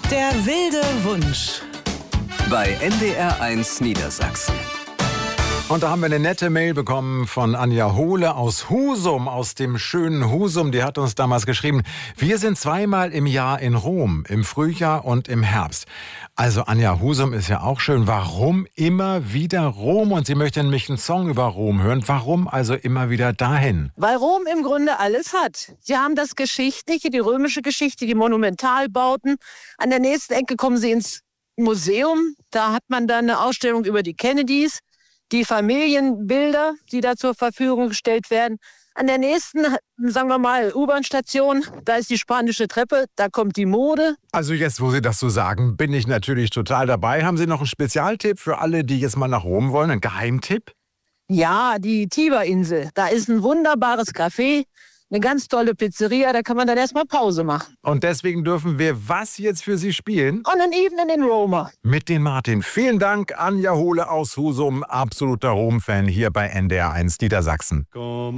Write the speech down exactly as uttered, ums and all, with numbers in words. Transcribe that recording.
Der wilde Wunsch. Bei N D R eins Niedersachsen. Und da haben wir eine nette Mail bekommen von Anja Hohle aus Husum, aus dem schönen Husum. Die hat uns damals geschrieben, wir sind zweimal im Jahr in Rom, im Frühjahr und im Herbst. Also Anja, Husum ist ja auch schön. Warum immer wieder Rom? Und sie möchte nämlich einen Song über Rom hören. Warum also immer wieder dahin? Weil Rom im Grunde alles hat. Sie haben das Geschichtliche, die römische Geschichte, die Monumentalbauten. An der nächsten Ecke kommen Sie ins Museum. Da hat man dann eine Ausstellung über die Kennedys. Die Familienbilder, die da zur Verfügung gestellt werden. An der nächsten, sagen wir mal, U-Bahn-Station, da ist die spanische Treppe, da kommt die Mode. Also jetzt, wo Sie das so sagen, bin ich natürlich total dabei. Haben Sie noch einen Spezialtipp für alle, die jetzt mal nach Rom wollen? Einen Geheimtipp? Ja, die Tiberinsel. Da ist ein wunderbares Café, eine ganz tolle Pizzeria, da kann man dann erstmal Pause machen. Und deswegen dürfen wir was jetzt für Sie spielen? On an Evening in Roma. Mit den Martin. Vielen Dank, Anja Hohle aus Husum, absoluter Rom-Fan hier bei N D R eins Niedersachsen.